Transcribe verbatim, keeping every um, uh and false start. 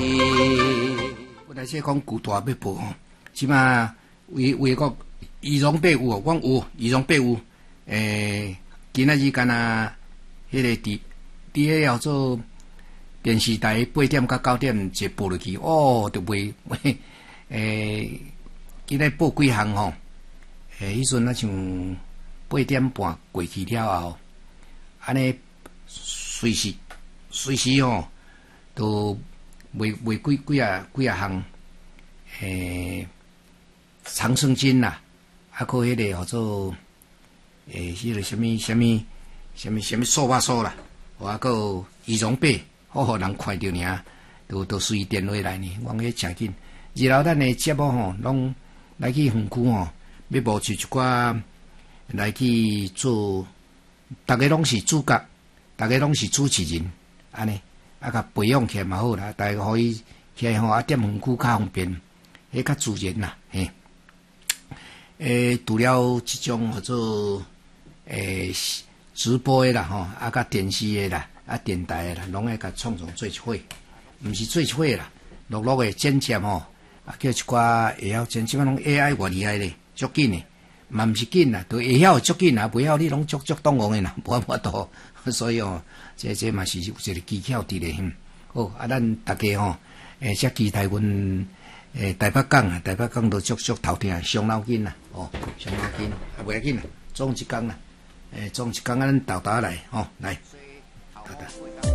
本来说讲古大要报吼，即码为为个仪容备有哦，阮有仪容备有。诶，今仔日干那迄个伫伫迄叫做电视台八点到九点就播落去，哦，就袂诶，今仔报几项吼。诶，迄阵啊像八点半过去了后，安尼随时随时吼，都卖卖几几啊几啊项诶长生津啦，还佫迄个叫做诶迄个什么什么什么什么素巴素啦，还佫羽绒被，好互人看着尔，都都随电话来呢，我迄诚紧。日后咱诶节目吼，拢来去园区吼。要募集一寡来去做，大家拢是主角，大家拢是主持人，安尼啊，甲培养起来嘛好啦，大家可以起来吼啊，踮园区较方便，迄较自然啦，嘿。诶，除了即种叫做诶直播的啦吼，啊，甲电视的啦，啊电台的啦，拢爱甲创创做一伙，毋是做一伙啦，陆陆的剪接吼，啊叫一寡会晓剪，即摆拢 A I 偌厉害咧。足紧诶，嘛毋是紧啦，都会晓足紧啊，袂晓你拢足足当王诶啦，无法度，所以哦，这这嘛是有一个技巧伫咧，嗯，好啊，咱大家吼，诶，遮期待阮诶台北港啊，台北港都足足头听，伤脑筋啦，哦，伤脑筋，啊，袂要紧啦，总一工啦，诶，总一工咱豆豆来，吼，来，豆豆。